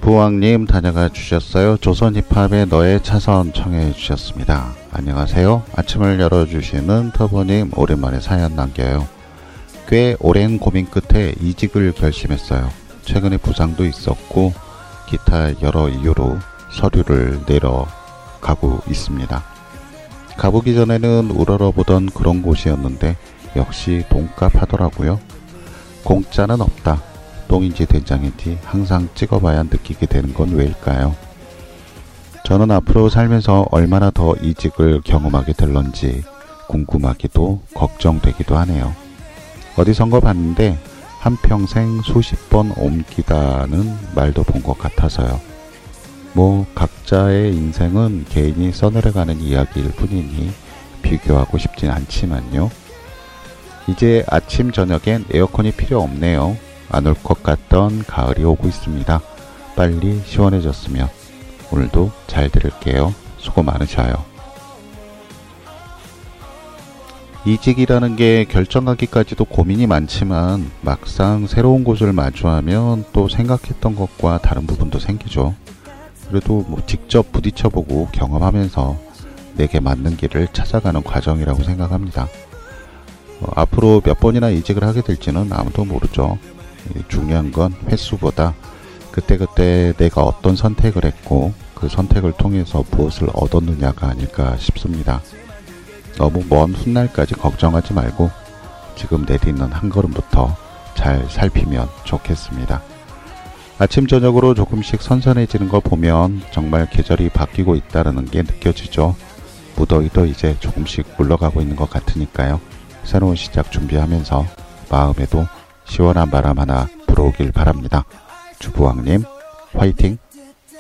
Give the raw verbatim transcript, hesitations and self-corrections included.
주부왕님 다녀가 주셨어요. 조선 힙합의 너의 차선 청해 주셨습니다. 안녕하세요. 아침을 열어주시는 터보님 오랜만에 사연 남겨요. 꽤 오랜 고민 끝에 이직을 결심했어요. 최근에 부상도 있었고 기타 여러 이유로 서류를 내러 가고 있습니다. 가보기 전에는 우러러보던 그런 곳이었는데 역시 돈값 하더라고요. 공짜는 없다. 똥인지 된장인지 항상 찍어봐야 느끼게 되는 건 왜일까요? 저는 앞으로 살면서 얼마나 더 이직을 경험하게 될런지 궁금하기도 걱정되기도 하네요. 어디선가 봤는데 한평생 수십 번 옮기다는 말도 본 것 같아서요. 뭐 각자의 인생은 개인이 써내려가는 이야기일 뿐이니 비교하고 싶진 않지만요. 이제 아침 저녁엔 에어컨이 필요 없네요. 안 올 것 같던 가을이 오고 있습니다. 빨리 시원해졌으면. 오늘도 잘 들을게요. 수고 많으셔요. 이직이라는 게 결정하기까지도 고민이 많지만 막상 새로운 곳을 마주하면 또 생각했던 것과 다른 부분도 생기죠. 그래도 뭐 직접 부딪혀보고 경험하면서 내게 맞는 길을 찾아가는 과정이라고 생각합니다. 어, 앞으로 몇 번이나 이직을 하게 될지는 아무도 모르죠. 중요한 건 횟수보다 그때그때 내가 어떤 선택을 했고 그 선택을 통해서 무엇을 얻었느냐가 아닐까 싶습니다. 너무 먼 훗날까지 걱정하지 말고 지금 내딛는 한 걸음부터 잘 살피면 좋겠습니다. 아침 저녁으로 조금씩 선선해지는 걸 보면 정말 계절이 바뀌고 있다는 게 느껴지죠. 무더위도 이제 조금씩 물러가고 있는 것 같으니까요. 새로운 시작 준비하면서 마음에도 시원한 바람 하나 불어오길 바랍니다. 주부왕님 화이팅!